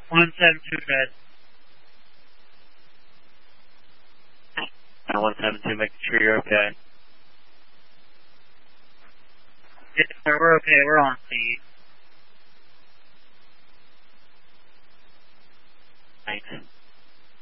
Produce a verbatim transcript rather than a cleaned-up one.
one seven two red. And one seven two, making sure you're okay. Yes, sir, we're okay. We're on speed.